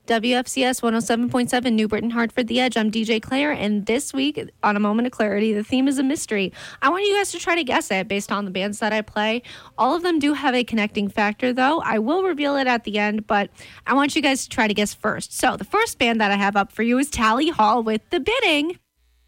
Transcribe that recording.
WFCS 107.7 New Britain, Hartford, The Edge. I'm DJ Claire, and this week on A Moment of Clarity, the theme is a mystery. I want you guys to try to guess it based on the bands that I play. All of them do have a connecting factor, though. I will reveal it at the end, but I want you guys to try to guess first. So the first band that I have up for you is Tally Hall with The Bidding.